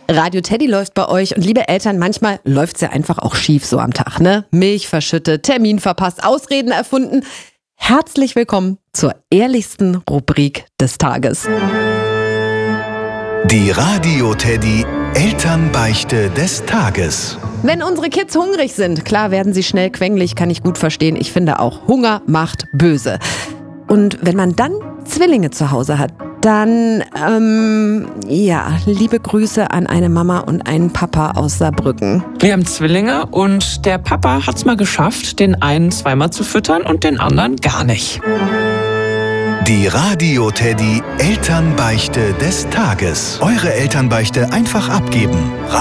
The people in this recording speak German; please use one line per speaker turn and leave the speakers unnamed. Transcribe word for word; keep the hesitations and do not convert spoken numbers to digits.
Radio Teddy läuft bei euch und liebe Eltern, manchmal läuft's ja einfach auch schief so am Tag, ne? Milch verschüttet, Termin verpasst, Ausreden erfunden. Herzlich willkommen zur ehrlichsten Rubrik des Tages.
Die Radio Teddy Elternbeichte des Tages.
Wenn unsere Kids hungrig sind, klar werden sie schnell quengelig, kann ich gut verstehen. Ich finde auch, Hunger macht böse. Und wenn man dann Zwillinge zu Hause hat, dann, ähm, ja, liebe Grüße an eine Mama und einen Papa aus Saarbrücken.
Wir haben Zwillinge und der Papa hat's mal geschafft, den einen zweimal zu füttern und den anderen gar nicht.
Die Radio Teddy Elternbeichte des Tages. Eure Elternbeichte einfach abgeben.